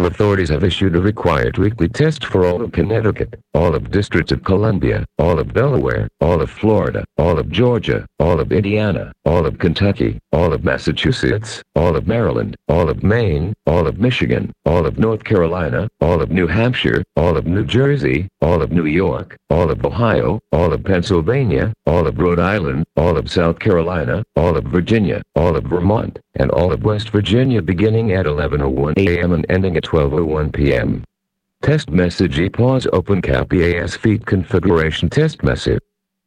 Local authorities have issued a required weekly test for all of Connecticut, all of District of Columbia, all of Delaware, all of Florida, all of Georgia, all of Indiana, all of Kentucky, all of Massachusetts, all of Maryland, all of Maine, all of Michigan, all of North Carolina, all of New Hampshire, all of New Jersey, all of New York, all of Ohio, all of Pennsylvania, all of Rhode Island, all of South Carolina, all of Virginia, all of Vermont, and all of West Virginia beginning at 11:01 a.m. and ending at 12:01 p.m. Test message pause open cap EAS feed configuration test message.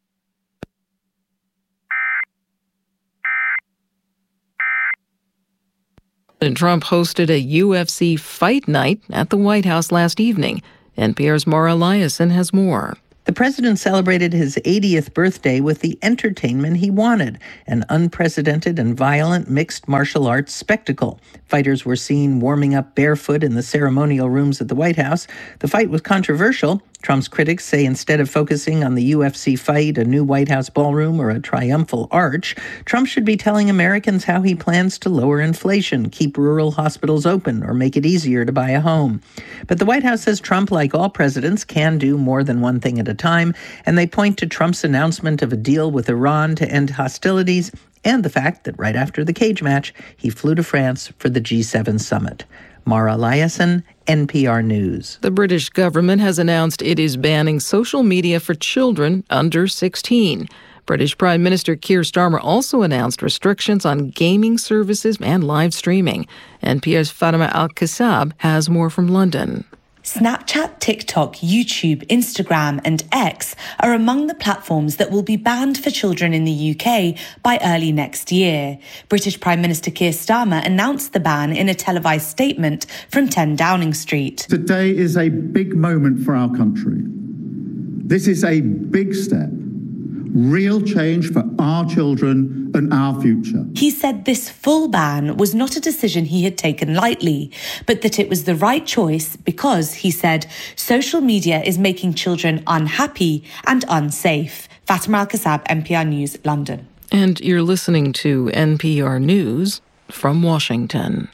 Trump hosted a UFC fight night at the White House last evening. NPR's Mara Liasson has more. The president celebrated his 80th birthday with the entertainment he wanted, an unprecedented and violent mixed martial arts spectacle. Fighters were seen warming up barefoot in the ceremonial rooms at the White House. The fight was controversial. Trump's critics say instead of focusing on the UFC fight, a new White House ballroom, or a triumphal arch, Trump should be telling Americans how he plans to lower inflation, keep rural hospitals open, or make it easier to buy a home. But the White House says Trump, like all presidents, can do more than one thing at a time, and they point to Trump's announcement of a deal with Iran to end hostilities and the fact that right after the cage match, he flew to France for the G7 summit. Mara Liasson, NPR News. The British government has announced it is banning social media for children under 16. British Prime Minister Keir Starmer also announced restrictions on gaming services and live streaming. NPR's Fatima Al-Kassab has more from London. Snapchat, TikTok, YouTube, Instagram and X are among the platforms that will be banned for children in the UK by early next year. British Prime Minister Keir Starmer announced the ban in a televised statement from 10 Downing Street. Today is a big moment for our country. This is a big step. Real change for our children and our future. He said this full ban was not a decision he had taken lightly, but that it was the right choice because, he said, social media is making children unhappy and unsafe. Fatima Al-Kassab, NPR News, London. And you're listening to NPR News from Washington.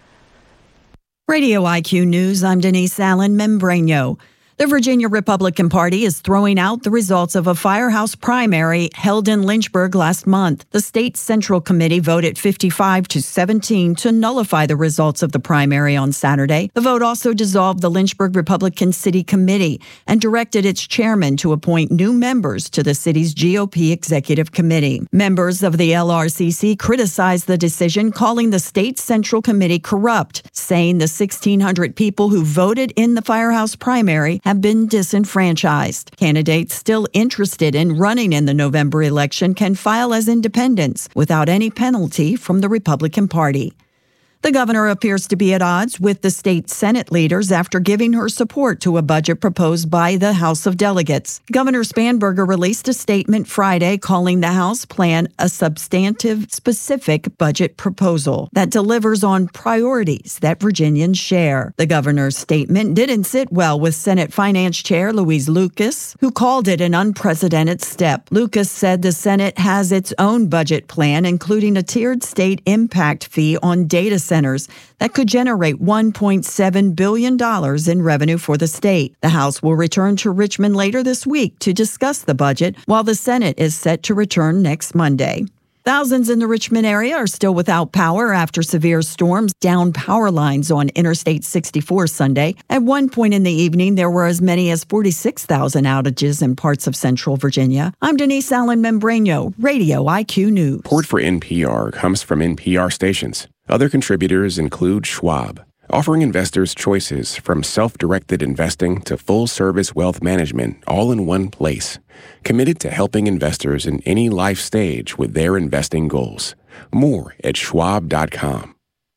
Radio IQ News, I'm Denise Allen Membreno. The Virginia Republican Party is throwing out the results of a firehouse primary held in Lynchburg last month. The state Central Committee voted 55-17 to nullify the results of the primary on Saturday. The vote also dissolved the Lynchburg Republican City Committee and directed its chairman to appoint new members to the city's GOP Executive Committee. Members of the LRCC criticized the decision, calling the state Central Committee corrupt, saying the 1,600 people who voted in the firehouse primary have been disenfranchised. Candidates still interested in running in the November election can file as independents without any penalty from the Republican Party. The governor appears to be at odds with the state Senate leaders after giving her support to a budget proposed by the House of Delegates. Governor Spanberger released a statement Friday calling the House plan a substantive, specific budget proposal that delivers on priorities that Virginians share. The governor's statement didn't sit well with Senate Finance Chair Louise Lucas, who called it an unprecedented step. Lucas said the Senate has its own budget plan, including a tiered state impact fee on data centers that could generate $1.7 billion in revenue for the state. The House will return to Richmond later this week to discuss the budget, while the Senate is set to return next Monday. Thousands in the Richmond area are still without power after severe storms downed power lines on Interstate 64 Sunday. At one point in the evening, there were as many as 46,000 outages in parts of central Virginia. I'm Denise Allen Membreno, Radio IQ News. Support for NPR comes from NPR stations. Other contributors include Schwab, offering investors choices from self-directed investing to full-service wealth management all in one place. Committed to helping investors in any life stage with their investing goals. More at schwab.com.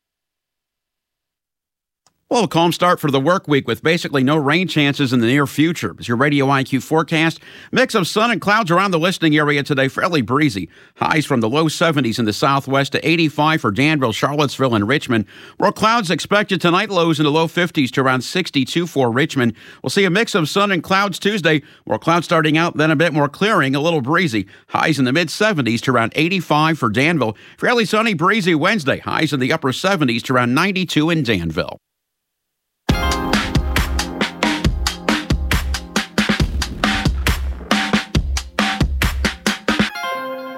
Well, a calm start for the work week with basically no rain chances in the near future. It's your Radio IQ forecast. Mix of sun and clouds around the listening area today, fairly breezy. Highs from the low 70s in the southwest to 85 for Danville, Charlottesville, and Richmond. More clouds expected tonight, lows in the low 50s to around 62 for Richmond. We'll see a mix of sun and clouds Tuesday. More clouds starting out, then a bit more clearing, a little breezy. Highs in the mid-70s to around 85 for Danville. Fairly sunny, breezy Wednesday. Highs in the upper 70s to around 92 in Danville.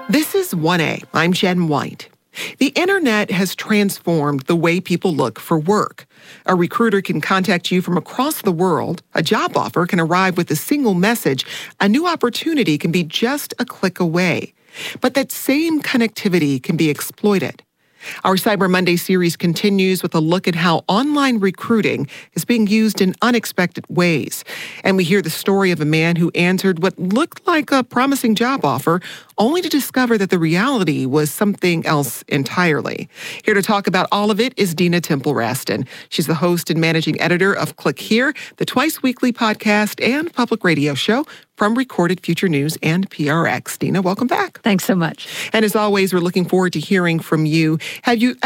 This is 1A. I'm Jen White. The internet has transformed the way people look for work. A recruiter can contact you from across the world. A job offer can arrive with a single message. A new opportunity can be just a click away. But that same connectivity can be exploited. Our Cyber Monday series continues with a look at how online recruiting is being used in unexpected ways. And we hear the story of a man who answered what looked like a promising job offer, only to discover that the reality was something else entirely. Here to talk about all of it is Dina Temple-Raston. She's the host and managing editor of Click Here, the twice-weekly podcast and public radio show from Recorded Future News and PRX. Dina, welcome back. Thanks so much. And as always, we're looking forward to hearing from you. Have you